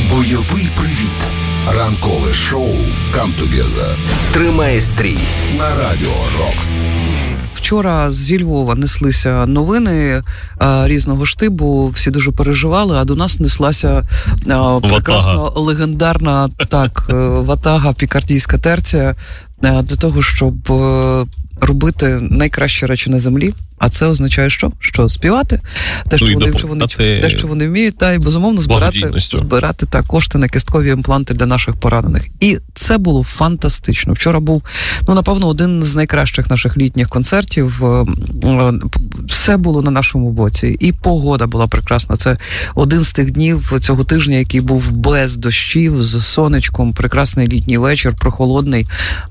Бойовий привіт. Ранкове шоу «Come Together». Тримає стрій на Радіо Рокс. Вчора зі Львова неслися новини різного штибу, всі дуже переживали, а до нас неслася прекрасно легендарна ватага, пікардійська терція для того, щоб робити найкращі речі на землі. А це означає що? Що співати, те, що вони вміють, та й безумовно збирати кошти на кісткові імпланти для наших поранених. І це було фантастично. Вчора був, напевно, один з найкращих наших літніх концертів. Все було на нашому боці. І погода була прекрасна. Це один з тих днів цього тижня, який був без дощів, з сонечком, прекрасний літній вечір, прохолодний.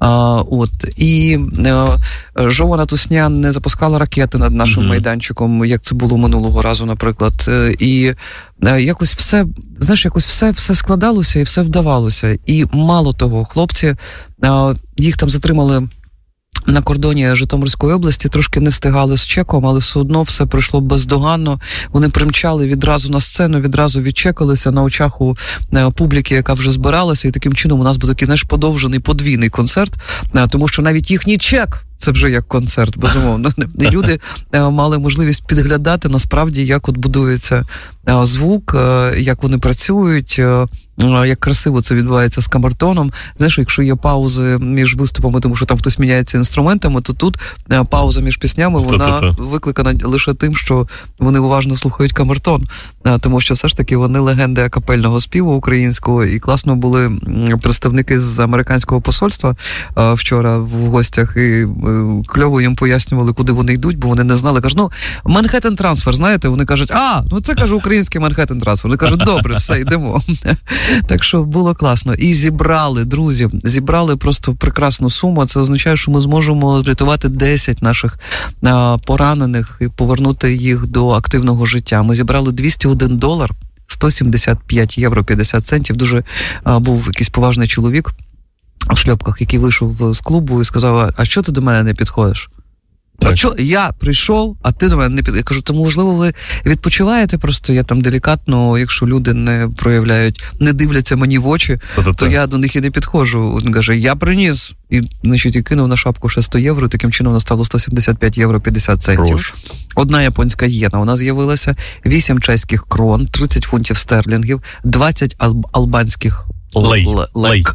І Жована Тусня не запускала ракети над нашим майданчиком, як це було минулого разу, наприклад. І якось все складалося і все вдавалося. І мало того, хлопці, їх там затримали на кордоні Житомирської області, трошки не встигали з чеком, але все одно все пройшло бездоганно. Вони примчали відразу на сцену, відразу відчекалися на очах у публіки, яка вже збиралася, і таким чином у нас був такий подовжений подвійний концерт, тому що навіть їхній чек — це вже як концерт, безумовно. І люди мали можливість підглядати, насправді, як будується звук, як вони працюють, як красиво це відбувається з камертоном. Знаєш, якщо є паузи між виступами, тому що там хтось міняється інструментами, то тут пауза між піснями, вона викликана лише тим, що вони уважно слухають камертон. Тому що все ж таки вони легенди акапельного співу українського, і класно були представники з американського посольства вчора в гостях, і кльово їм пояснювали, куди вони йдуть, бо вони не знали. Кажуть, Манхеттен трансфер, знаєте? Вони кажуть, це, кажу, український Манхеттен трансфер. Вони кажуть, добре, все, йдемо. Так що було класно. І зібрали просто прекрасну суму. Це означає, що ми зможемо врятувати 10 наших поранених і повернути їх до активного життя. Ми зібрали $201, 175 євро 50 центів. Дуже був якийсь поважний чоловік в шльопках, який вийшов з клубу і сказав, а що ти до мене не підходиш? А що, я прийшов, а ти до мене не підходиш? Я кажу, тому, можливо, ви відпочиваєте просто, я там делікатно, якщо люди не проявляють, не дивляться мені в очі, то я до них і не підходжу. Він каже, я приніс. І, і кинув на шапку ще 100 євро, таким чином нас стало 175 євро 50 центів. Одна японська єна у нас з'явилася, 8 чеських крон, 30 фунтів стерлінгів, 20 албанських лек.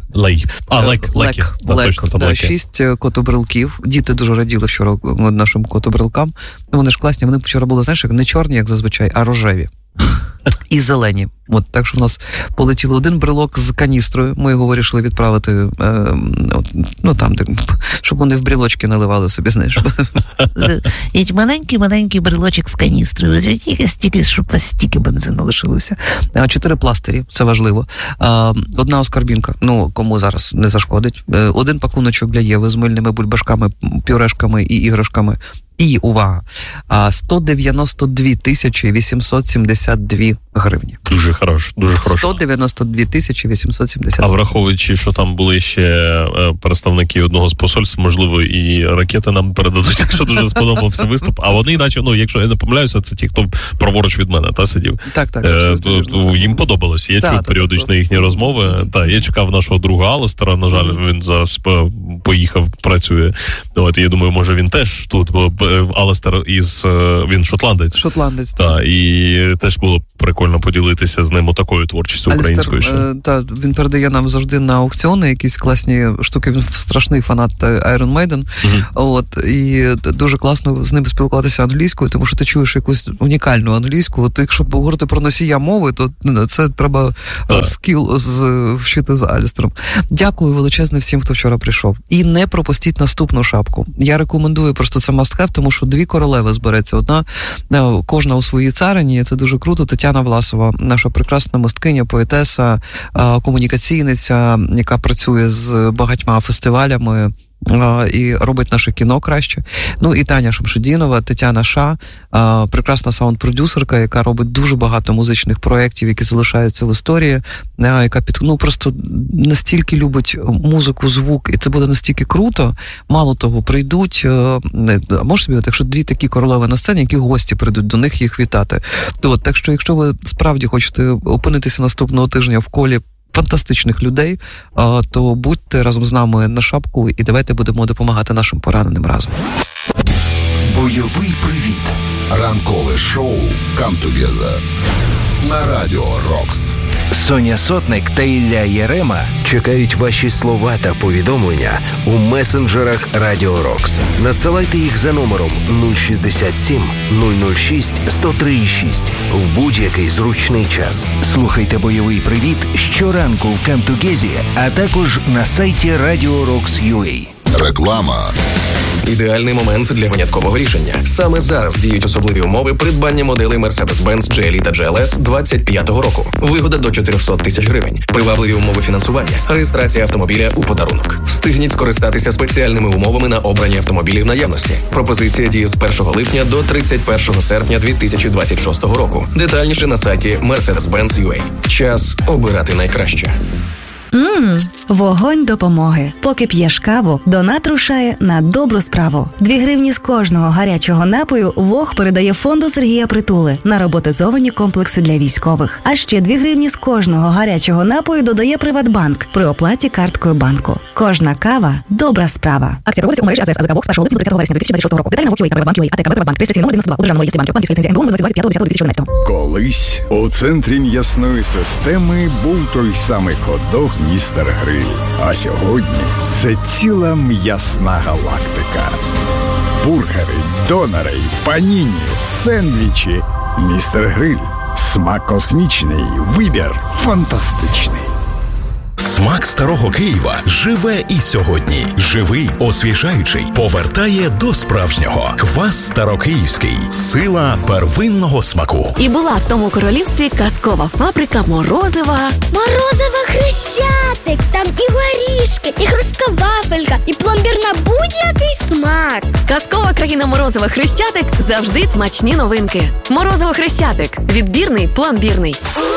6 котобрилків. Діти дуже раділи вчора нашим котобрилкам. Вони ж класні, вони вчора були, знаєш, не чорні, як зазвичай, а рожеві. І зелені. Так що в нас полетіло один брелок з каністрою. Ми його вирішили відправити, щоб вони в брелочки наливали собі, знаєш. Є маленький брелочок з каністрою. Щоб у вас стільки бензину лишилося. 4 пластирі, це важливо. Одна оскарбінка, кому зараз не зашкодить. Один пакуночок для Єви з мильними бульбашками, пюрешками і іграшками. І, увага, 192 872 гривні. Дуже хорошо. 192 872. А враховуючи, що там були ще представники одного з посольств, можливо, і ракети нам передадуть, якщо дуже сподобався виступ. А вони, наче, якщо я не помиляюся, це ті, хто праворуч від мене, сидів. Так. Їм подобалося. Я чув періодично їхні розмови. Я чекав нашого друга Алестера, на жаль, він зараз поїхав, працює. Я думаю, може він теж тут, бо Алестер він шотландець. І теж було прикольно поділитися з ним такою творчістю українською. Він передає нам завжди на аукціони якісь класні штуки. Він страшний фанат Iron Maiden. І дуже класно з ним спілкуватися англійською, тому що ти чуєш якусь унікальну англійську. Якщо говорити про носія мови, то це треба скіл вчити з Алестером. Дякую величезне всім, хто вчора прийшов. І не пропустіть наступну шапку. Я рекомендую, просто це must have, тому що 2 королеви збереться. Одна, кожна у своїй царині, це дуже круто. Тетяна Власова, наша прекрасна мисткиня, поетеса, комунікаційниця, яка працює з багатьма фестивалями, і робить наше кіно краще. Ну і Таня Шамшидінова, Тетяна Ша, прекрасна саунд-продюсерка, яка робить дуже багато музичних проєктів, які залишаються в історії, яка просто настільки любить музику, звук, і це буде настільки круто. Мало того, прийдуть, можеш собі, якщо дві такі королеви на сцені, які гості прийдуть до них їх вітати. Так що, якщо ви справді хочете опинитися наступного тижня в колі фантастичних людей, то будьте разом з нами на шапку і давайте будемо допомагати нашим пораненим разом. Бойовий привіт. Ранкове шоу «Come Together» на Радіо Рокс. Соня Сотник та Ілля Єрема чекають ваші слова та повідомлення у месенджерах Радіо Рокс. Надсилайте їх за номером 067 006 1036 в будь-який зручний час. Слухайте «Бойовий привіт» щоранку в «Come Together», а також на сайті Radio Rocks.ua. Реклама. Ідеальний момент для виняткового рішення. Саме зараз діють особливі умови придбання моделей Mercedes-Benz GLE та GLS 25-го року. Вигода до 400 тисяч гривень. Привабливі умови фінансування. Реєстрація автомобіля у подарунок. Встигніть скористатися спеціальними умовами на обрані автомобілі в наявності. Пропозиція діє з 1 липня до 31 серпня 2026 року. Детальніше на сайті Mercedes-Benz.ua. Час обирати найкраще. Вогонь допомоги. Поки п'єш каву, донат рушає на добру справу. 2 гривні з кожного гарячого напою ВОГ передає фонду Сергія Притули на роботизовані комплекси для військових. А ще 2 гривні з кожного гарячого напою додає Приватбанк при оплаті карткою банку. Кожна кава – добра справа. Акція проводиться у мережі АЗС АЗК ВОГ з 1 липня до 30 вересня 2026 року. Детально на ВОГ.ua та Приватбанк.ua, АТК Приватбанк, реєстраційний номер 92, у державному реєстрі банків, банківська ліцензія НБУ 22.10.2014. Колись у центрі м'ясної системи був той самий хот-дог «Містер Гриль». А сьогодні це ціла м'ясна галактика. Бургери, донори, паніні, сендвічі. «Містер Гриль». Смак космічний, вибір фантастичний. Смак старого Києва живе і сьогодні. Живий, освіжаючий, повертає до справжнього. Квас Старокиївський. Сила первинного смаку. І була в тому королівстві казкова фабрика морозива. Морозиво Хрещатик! Там і горішки, і хрустка вафелька, і пломбір на будь-який смак. Казкова країна морозива Хрещатик – завжди смачні новинки. Морозиво Хрещатик. Відбірний, пломбірний.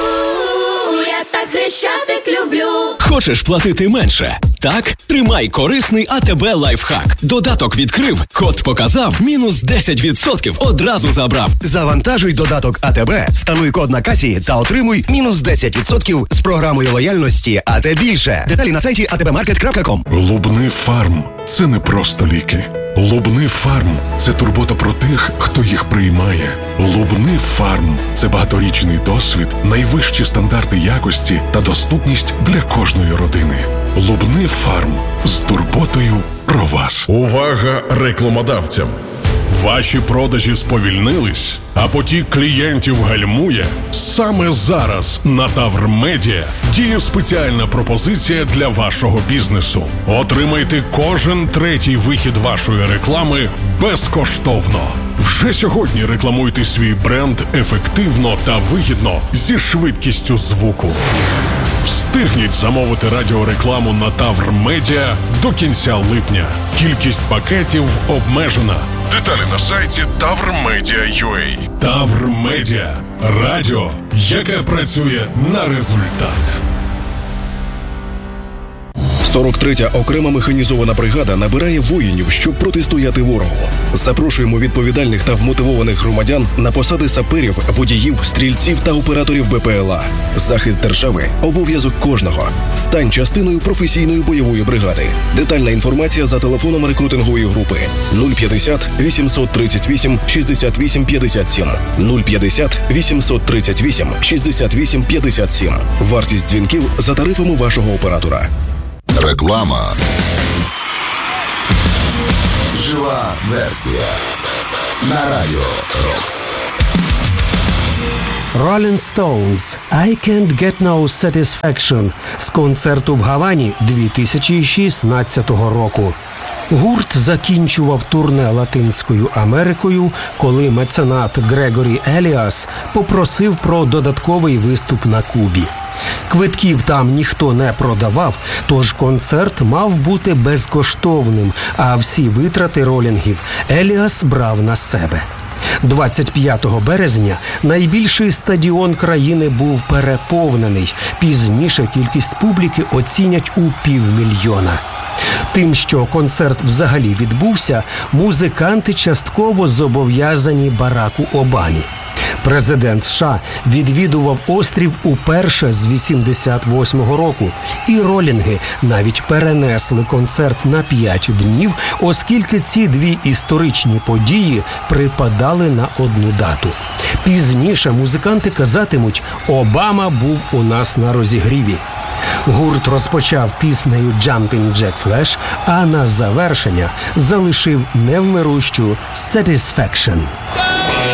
Я так Хрещатик люблю. Хочеш платити менше? Так? Тримай корисний АТБ лайфхак. Додаток відкрив, код показав, мінус 10% одразу забрав. Завантажуй додаток АТБ, скануй код на касі та отримуй мінус 10% з програмою лояльності АТ більше. Деталі на сайті atbmarket.com. Лубни Фарм – це не просто ліки. Лубни Фарм – це турбота про тих, хто їх приймає. Лубни Фарм – це багаторічний досвід, найвищі стандарти якості та доступність для кожної родини. Лубни Фарм з турботою про вас. Увага рекламодавцям! Ваші продажі сповільнились, а потік клієнтів гальмує? Саме зараз на Тавр Медіа діє спеціальна пропозиція для вашого бізнесу. Отримайте кожен третій вихід вашої реклами безкоштовно. Вже сьогодні рекламуйте свій бренд ефективно та вигідно зі швидкістю звуку. Встигніть замовити радіорекламу на Тавр Медіа до кінця липня. Кількість пакетів обмежена. Деталі на сайті tavrmedia.ua. Тавр Медіа. Радіо, яке працює на результат. 43-я окрема механізована бригада набирає воїнів, щоб протистояти ворогу. Запрошуємо відповідальних та вмотивованих громадян на посади саперів, водіїв, стрільців та операторів БПЛА. Захист держави – обов'язок кожного. Стань частиною професійної бойової бригади. Детальна інформація за телефоном рекрутингової групи 050 838 68 57 050 838 68 57. Вартість дзвінків за тарифами вашого оператора. Реклама. Жива версія на Радіо Рокс. Rolling Stones «I Can't Get No Satisfaction» з концерту в Гавані 2016 року. Гурт закінчував турне Латинською Америкою, коли меценат Грегорі Еліас попросив про додатковий виступ на Кубі. Квитків там ніхто не продавав, тож концерт мав бути безкоштовним, а всі витрати ролінгів Еліас брав на себе. 25 березня найбільший стадіон країни був переповнений. Пізніше кількість публіки оцінять у 500 000. Тим, що концерт взагалі відбувся, музиканти частково зобов'язані Бараку Обамі. Президент США відвідував острів уперше з 88-го року, і ролінги навіть перенесли концерт на 5 днів, оскільки ці дві історичні події припадали на одну дату. Пізніше музиканти казатимуть «Обама був у нас на розігріві». Гурт розпочав піснею «Jumping Jack Flash», а на завершення залишив невмирущу «Satisfaction».